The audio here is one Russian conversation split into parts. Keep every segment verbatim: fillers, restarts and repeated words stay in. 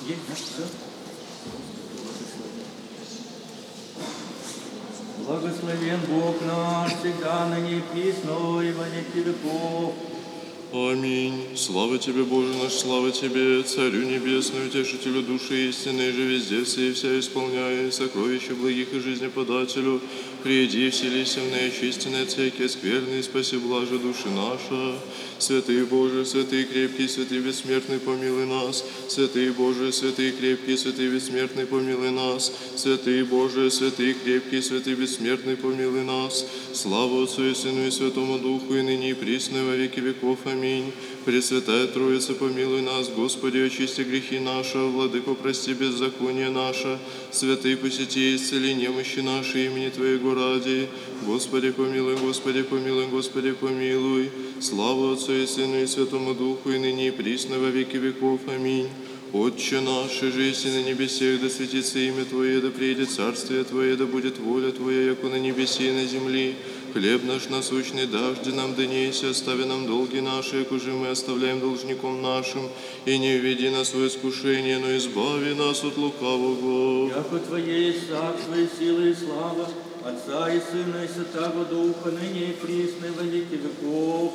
Есть, да, все. Благословен Бог наш, всегда ныне и присно, и во веки веков. Аминь. Слава Тебе, Боже наш, слава Тебе, Царю Небесный, Утешителю души истинной, же везде все и вся исполняя, сокровища благих и жизнеподателю, приди, вселися в неочистенные цеки, скверные, спаси блаже души наша. Святый Боже, святый крепкий, святый бессмертный, помилуй нас. Святый Боже, святый крепкий, святый бессмертный, помилуй нас. Святый Боже, святый крепкий, святый бессмертный, помилуй нас. Слава Отцу и Сыну и Святому Духу, и ныне и присно, и во веки веков. Аминь. Пресвятая Троица, помилуй нас. Господи, очисти грехи наши, Владыко, прости беззаконие наше. Святый, посети и исцели немощи наши, имени Твоего ради. Господи, помилуй, Господи, помилуй, Господи, помилуй. Слава Отцу и Сыну и Святому Духу, и ныне и присно, во веки веков. Аминь. Отче наш, жиси на небесех, да светится имя Твое, да приедет царствие Твое, да будет воля Твоя, яко на небесе и на земли. Хлеб наш насущный дажди нам донеси, остави нам долги наши, як уже мы оставляем должником нашим, и не введи нас в искушение, но избави нас от лукавого. Яко Твое есть царство и сила и слава, Отца и Сына и Святого Духа, ныне и присно, и во веки веков.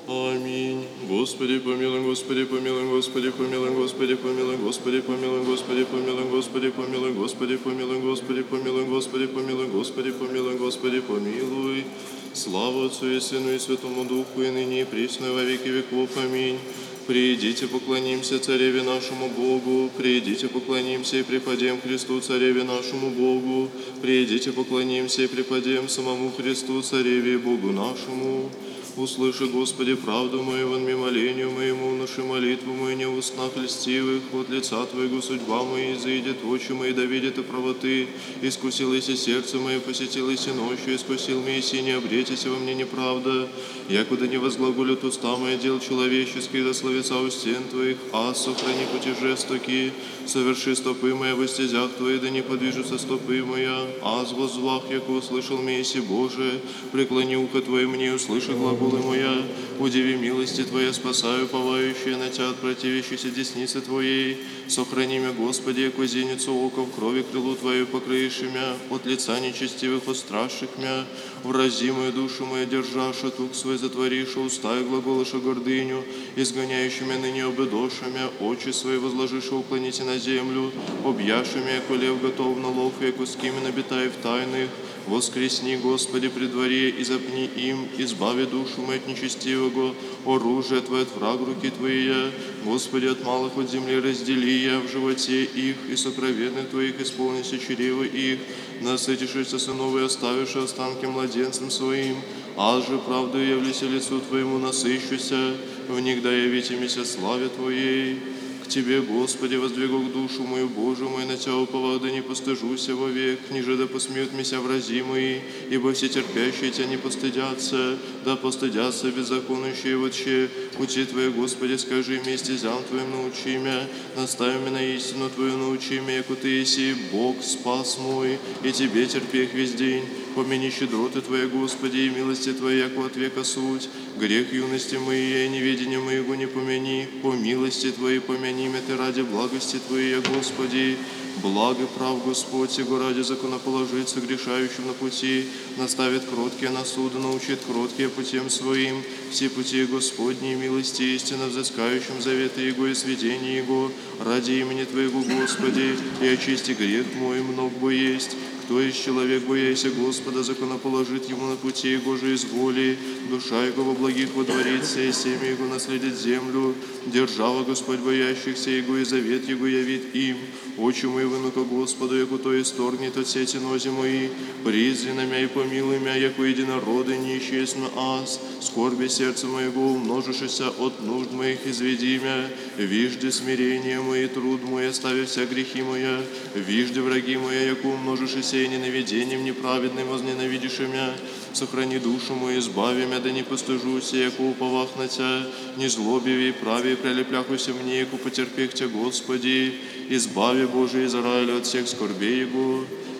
Аминь. Господи, помилуй, Господи, помилуй, Господи, помилуй, Господи, помилуй, Господи, помилуй, Господи, помилуй, Господи, помилуй, Господи, помилуй, Господи, помилуй, Господи, помилуй, Господи, помилуй, Господи, помилуй. Слава Отцу и Сыну и Святому Духу, и ныне и присно, и во веки веков. Аминь. Придите, поклонимся Цареве нашему Богу, придите, поклонимся и преподем Христу Цареве нашему Богу, придите, поклонимся и преподем самому Христу Цареве и Богу нашему. Услыши, Господи, правду мою, вонми молению моему, внуши молитву мою не в устнах льстивых, от лица Твоего судьба моя изыдет, очи мои да видят и правоты, искусилось и сердце мое, посетилось и ночью, искусил меня, и не обретися во мне неправда, якуда не возглаголят уста мои дел человеческих, да словеса у стен Твоих, а сохрани пути жестоки, соверши стопы мои во стезях Твоих, да не подвижутся стопы моя, аз воззвах, яко услышал Месси Боже, преклони ухо Твое мне, услыши глаголы моя, удиви милости Твоя, спасаю повающие на Тя от противящейся десницы Твоей, сохрани меня, Господи, яко зеницу ока в крови крылу Твою покрыешь мя, от лица нечестивых устраших мя, врази мою душу мою, держаша тук свой затвориша, уста и глаголыша гордыню, изгоняющими ныне обедошами, очи свои возложиша уклоните на землю, объяшами, яко лев готов на лов, яко с кими набитай в тайных, воскресни, Господи, при дворе, и запни им, избави душу мою от нечестивого, оружие Твое от враг руки Твои, Господи, от малых от земли раздели я в животе их, и сокровенных Твоих исполнися чрево их, насытишься сынов и оставишь останки младенцам своим, аз же правду явлюся лицу Твоему насыщуся, в них да явитимися славе Твоей. Тебе, Господи, воздвигу душу мою, Божию мою, на Тя уповах, да не постыжуся вовек, ниже да посмеют меня врази мои, ибо все терпящие Тя не постыдятся, да постыдятся беззаконующие вообще. Пути Твои, Господи, скажи мне, стезям Твоим научи меня, настави меня на истину Твою, научи меня, яко Ты еси Бог, спас мой, и Тебе терпех весь день. Помяни щедроты Твои, Господи, и милости Твои, яко от века суть. Грех юности моей, и неведения моего не помяни, по милости Твоей помяни меня Ты ради благости Твоей, Господи. Благо прав Господь, Его ради законоположиться грешающим на пути, наставит кроткие на суды, научит кроткие путем своим, все пути Господни, милости истинно взыскающим заветы Его и сведения Его, ради имени Твоего, Господи, и очисти грех мой, много бо есть. Кто есть человек, бояся Господа, законоположит ему на пути Его же из воли, душа Его во благих водворится, и семя Его наследит землю, держава Господь боящихся Его, и завет Его явит им. Очи мои вынука Господу, яко то исторгнет от сети нози мои, призри на мя и помилуй мя, яко единороды нищие на аз, скорби сердца моего умножишься от нужд моих изведи мя, вижды смирение мое, труд мой, остави вся грехи моя, вижды враги моя, яко умножишься и ненавидением неправедным возненавидишь мя, сохрани душу мою, избави мя, да не постыжуся, яко уповах на Тя, не злобиви и прави, прилепляхуся мне, яко потерпех Тя, Господи, избави, Боже, Израиля от всех скорбей Его.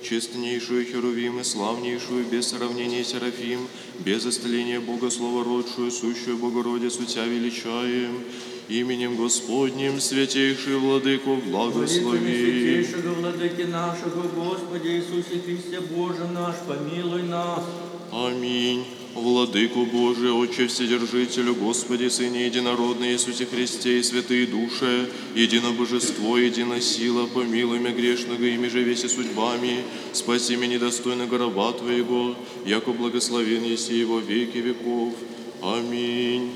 честнейшую Херувим и славнейшую, без сравнения Серафим, без остоления Бога Словородшую, сущую Богородицу Тя величаем. Именем Господним, святейший Владыку, благослови. Святейшего Владыки нашего, Господи Иисусе Христе, Боже наш, помилуй нас. Аминь. Владыку Божий, Отче Вседержителю, Господи, Сыне Единородный, Иисусе Христе и святые души, едино Божество, едино сила, помилуй меня грешного, ими же веси судьбами, спаси меня недостойного раба Твоего, яко благословен еси его веки веков. Аминь.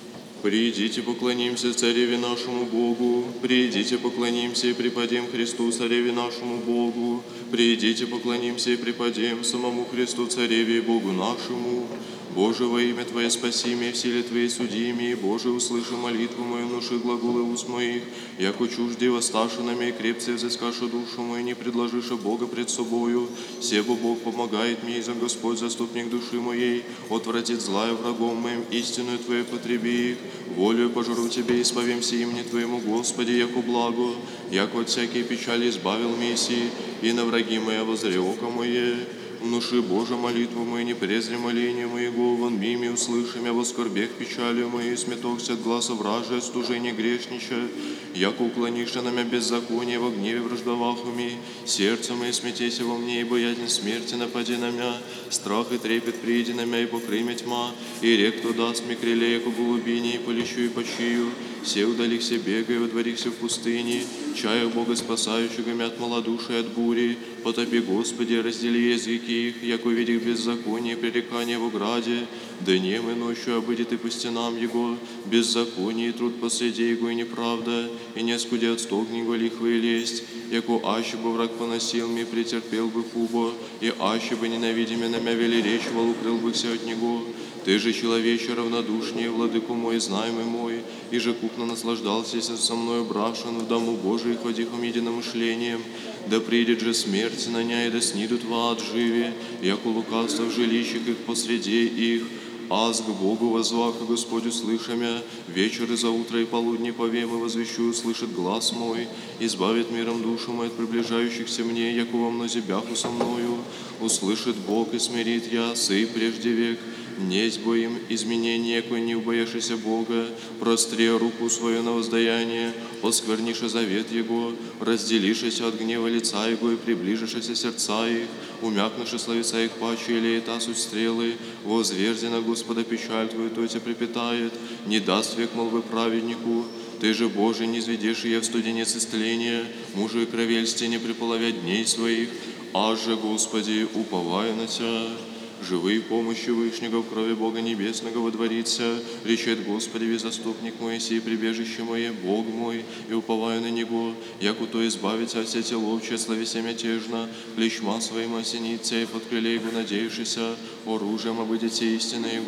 Придите, поклонимся Цареве нашему Богу, придите, поклонимся и преподем Христу, Цареве нашему Богу, придите, поклонимся и преподем самому Христу, Цареве и Богу нашему. Боже, во имя Твое спаси меня, в силе Твоей суди меня, Боже, услыши молитву мою, внуши глаголы уст моих, яко чужде воссташи на меня, и крепце взыскаши душу мою, не предложишь Бога пред собою, себо Бог помогает мне, и за Господь заступник души моей, отвратит злая врагом моим, истинную Твою потреби их, волею пожру Тебе, исповемся имени Твоему, Господи, яко благо, яко от всякой печали избавил Мессии, и на враги моя возре око мое. Внуши, Боже, молитву мою, не презри моления моего, вон мими услыши мя во скорбех печалью моей, сметохся от гласа вражия, стужение грешнича, яко уклонишься на мя беззаконие, во гневе враждовах уми, сердце мое смятейся во мне, и боязнь смерти напади на мя, страх и трепет прииди на мя, и покрыме тьма, и рек то даст мне крыле, яко голубине, и полечу и почию, все удалихся бега, и водворихся в пустыне, чая Бога спасающего мя от малодушия, от бури, потопи, Господи, раздели языки их, яко видих беззаконие, пререкание в граде, днем и ночью обыдет и по стенам Его, беззаконие и труд посреди Его и неправда, и не скудят сток него лихва и лесть, яко аще бы враг поносил мне, претерпел бы хубо, и аще бы ненавидимя на мя вели речь, вол укрыл бы все от Него. Ты же, человече, равнодушнее, владыку мой, знаемый мой, и же купно наслаждался со мною брошен в дому Божий, ходихом единомышлением, да придет же смерть на ня, и да снидут в ад живи, яко лукавство в жилищах их посреди их, аз к Богу возвах, и Господь слыша мя, вечер и за утро и полудни повем, и возвещу, услышит глаз мой, избавит миром душу мою от приближающихся мне, яко во мнозе бяху со мною, услышит Бог и смирит я, сей прежде век, несть боим изменения, яко не убояшися Бога, простри руку свою на воздаяние, оскверниша завет Его, разделишися от гнева лица Его и приближишися сердца их, умякнувши словеса их паче, или eta суть стрелы, возверзи на Господа печаль Твою, то тебя припитает, не даст век молвы праведнику. Ты же, Боже, не изведешь я в студенец исцеления, мужу и кровельсти не приполовя дней своих, аж же, Господи, уповая на Тя. Живые помощи Вышнего в крови Бога Небесного водворится, речет Господи, ви заступник мой, сей прибежище мое, Бог мой, и уповаю на Него, яко то избавится от сети ловче, словеся мятежно, клещма своим осенится, и под крыле Его надеющийся, оружием обыдете истины Его.